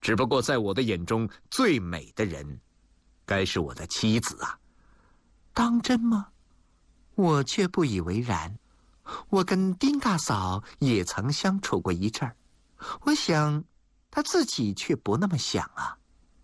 只不过在我的眼中，最美的人，该是我的妻子啊。 当真吗？我却不以为然。我跟丁大嫂也曾相处过一阵儿，我想，她自己却不那么想啊。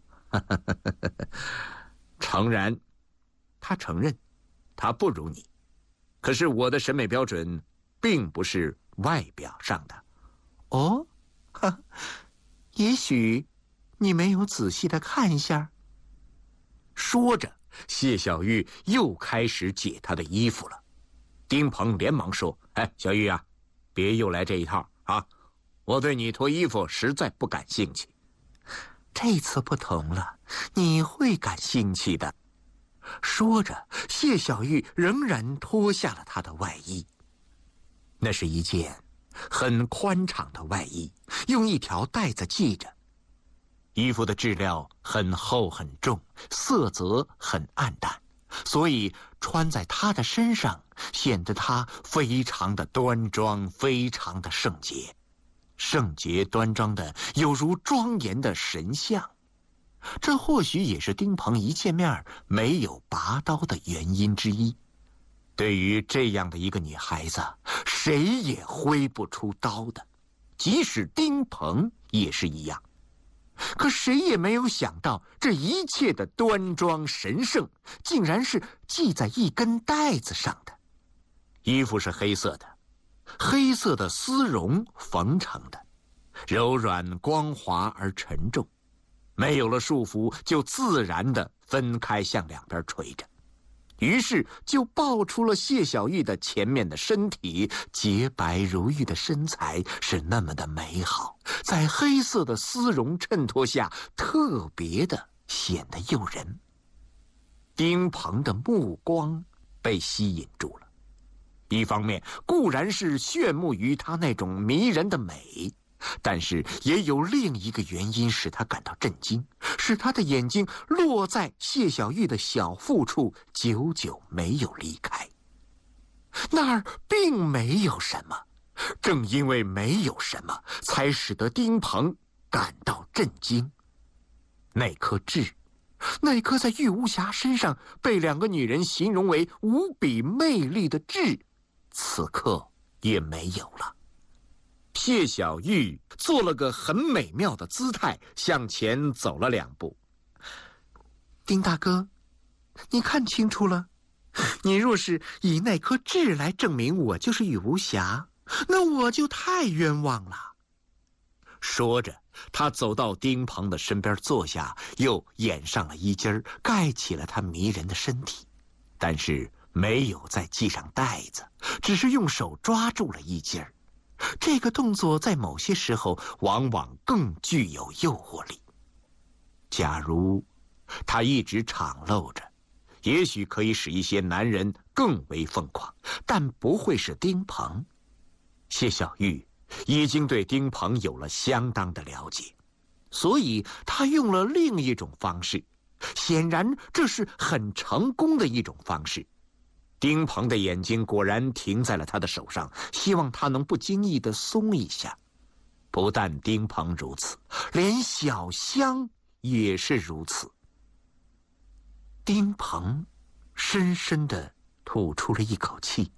诚然，他承认，他不如你。可是我的审美标准，并不是外表上的。 哦，也许你没有仔细的看一下。 说着，谢小玉又开始解她的衣服了。丁鹏连忙说：“哎，小玉啊，别又来这一套啊！我对你脱衣服实在不感兴趣。” 这次不同了，你会感兴趣的。说着，谢小玉仍然脱下了她的外衣。那是一件很宽敞的外衣，用一条带子系着。衣服的质料很厚很重，色泽很暗淡，所以穿在她的身上，显得她非常的端庄，非常的圣洁，圣洁端庄的有如庄严的神像。这或许也是丁鹏一见面没有拔刀的原因之一。对于这样的一个女孩子，谁也挥不出刀的，即使丁鹏也是一样。可谁也没有想到，这一切的端庄神圣，竟然是系在一根带子上的。衣服是黑色的，黑色的丝绒缝成的，柔软光滑而沉重，没有了束缚，就自然地分开向两边垂着。于是就爆出了谢小玉的前面的身体，洁白如玉的身材是那么的美好，在黑色的丝绒衬托下，特别的显得诱人。丁鹏的目光被吸引住了，一方面固然是炫目于她那种迷人的美，但是也有另一个原因使他感到震惊，使他的眼睛落在谢小玉的小腹处，久久没有离开。那儿并没有什么，正因为没有什么，才使得丁鹏感到震惊。那颗痣，那颗在玉无暇身上被两个女人形容为无比魅力的痣，此刻也没有了。 谢小玉做了个很美妙的姿态，向前走了2步。 丁大哥，你看清楚了，你若是以那颗痣来证明我就是玉无暇，那我就太冤枉了。 说着，他走到丁鹏的身边坐下，又掩上了衣襟，盖起了他迷人的身体，但是没有再系上带子，只是用手抓住了衣襟。这个动作在某些时候往往更具有诱惑力。假如他一直敞露着，也许可以使一些男人更为疯狂，但不会是丁鹏。谢小玉已经对丁鹏有了相当的了解，所以他用了另一种方式，显然这是很成功的一种方式。丁鹏的眼睛果然停在了他的手上，希望他能不经意地松一下。不但丁鹏如此，连小香也是如此。丁鹏深深地吐出了一口气。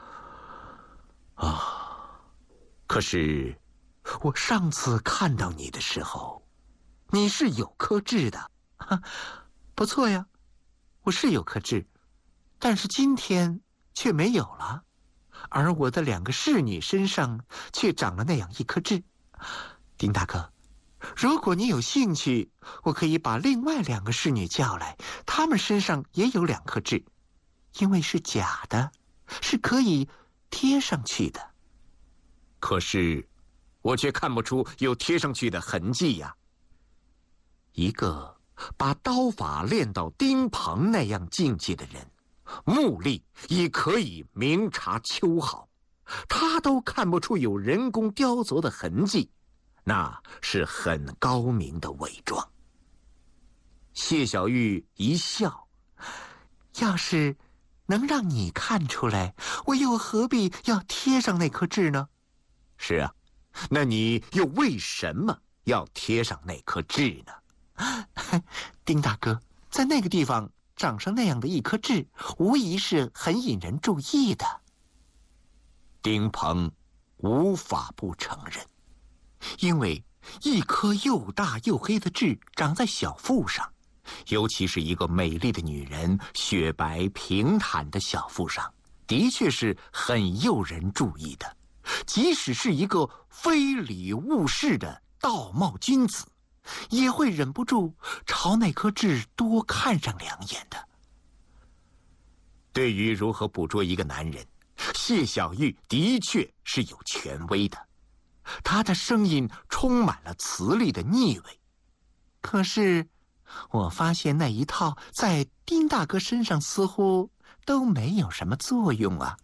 可是我上次看到你的时候，你是有颗痣的。不错呀，我是有颗痣，但是今天却没有了，而我的2个侍女身上却长了那样一颗痣。丁大哥，如果你有兴趣，我可以把另外2个侍女叫来，她们身上也有2颗痣，因为是假的，是可以贴上去的。可是我却看不出有贴上去的痕迹呀。一个把刀法练到丁鹏那样境界的人，目力已可以明察秋毫，他都看不出有人工雕琢的痕迹，那是很高明的伪装。谢小玉一笑，要是能让你看出来，我又何必要贴上那颗痣呢？是啊，那你又为什么要贴上那颗痣呢？ 丁大哥，在那个地方长上那样的一颗痣，无疑是很引人注意的。 丁鹏无法不承认，因为一颗又大又黑的痣长在小腹上，尤其是一个美丽的女人雪白平坦的小腹上，的确是很诱人注意的。即使是一个非礼勿视的道貌君子，也会忍不住朝那颗痣多看上两眼的。对于如何捕捉一个男人，谢小玉的确是有权威的。她的声音充满了磁力的腻味。 可是，我发现那一套在丁大哥身上似乎都没有什么作用啊。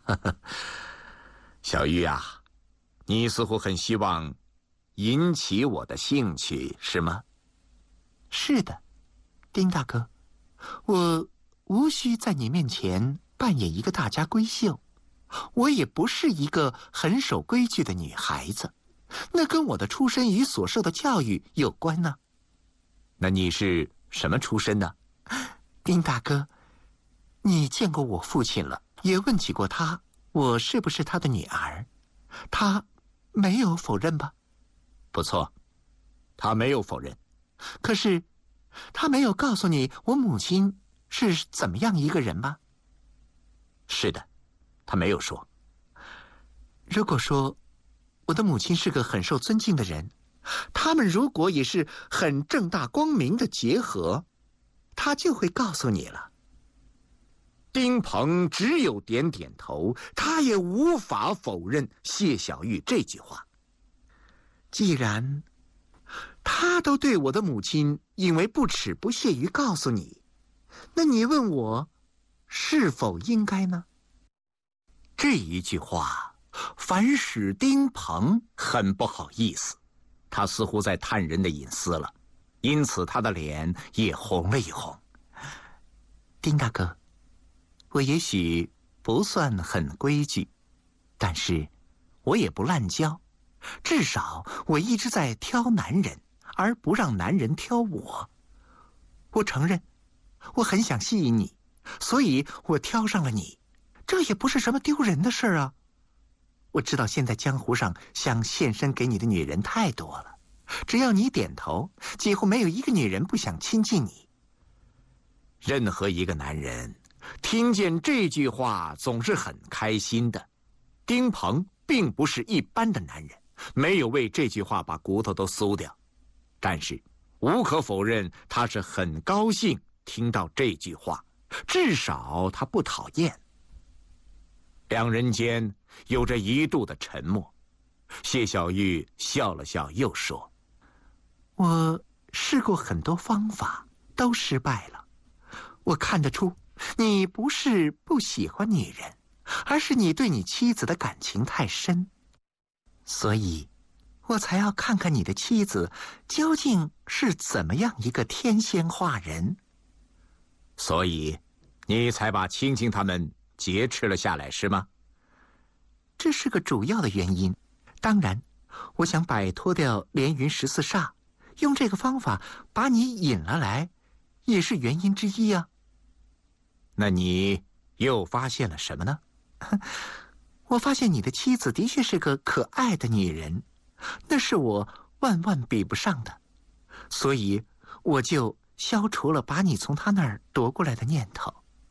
小玉啊，你似乎很希望引起我的兴趣，是吗？ 是的，丁大哥，我无需在你面前扮演一个大家闺秀，我也不是一个很守规矩的女孩子，那跟我的出身与所受的教育有关呢。 那你是什么出身呢？ 丁大哥，你见过我父亲了，也问起过他，我是不是他的女儿？他没有否认吧？ 不错，他没有否认。 可是，他没有告诉你我母亲是怎么样一个人吗？ 是的，他没有说。 如果说我的母亲是个很受尊敬的人，他们如果也是很正大光明的结合，他就会告诉你了。 丁鹏只有点点头，他也无法否认谢小玉这句话。 既然他都对我的母亲因为不耻不屑于告诉你，那你问我是否应该呢？ 这一句话反使丁鹏很不好意思，他似乎在探人的隐私了，因此他的脸也红了一红。 丁大哥，我也许不算很规矩，但是我也不滥交，至少我一直在挑男人，而不让男人挑我。我承认，我很想吸引你，所以我挑上了你，这也不是什么丢人的事啊。我知道现在江湖上想献身给你的女人太多了，只要你点头，几乎没有一个女人不想亲近你。 任何一个男人听见这句话总是很开心的。丁鹏并不是一般的男人，没有为这句话把骨头都酥掉，但是无可否认，他是很高兴听到这句话，至少他不讨厌。两人间有着一度的沉默。谢小玉笑了笑，又说： 我试过很多方法，都失败了。我看得出，你不是不喜欢女人，而是你对你妻子的感情太深，所以我才要看看你的妻子究竟是怎么样一个天仙化人。 所以你才把青青他们劫持了下来，是吗？ 这是个主要的原因。当然，我想摆脱掉连云14煞，用这个方法把你引了来，也是原因之一啊。 那你又发现了什么呢？ 我发现你的妻子的确是个可爱的女人，那是我万万比不上的，所以我就消除了把你从她那儿夺过来的念头。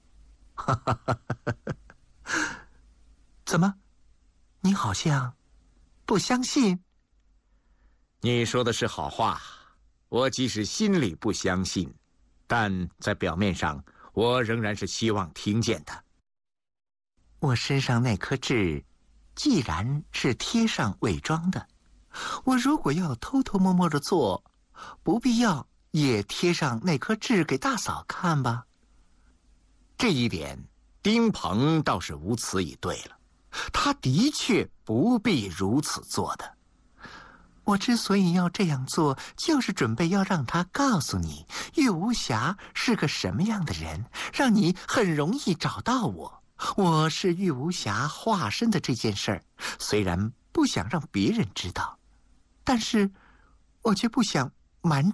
怎么？你好像不相信？ 你说的是好话，我即使心里不相信，但在表面上我仍然是希望听见的。 我身上那颗痣既然是贴上伪装的，我如果要偷偷摸摸的做，不必要也贴上那颗痣给大嫂看吧。 这一点丁鹏倒是无词以对了，他的确不必如此做的。 我之所以要这样做，就是准备要让他告诉你玉无暇是个什么样的人，让你很容易找到我。我是玉无暇化身的这件事儿，虽然不想让别人知道，但是我却不想瞒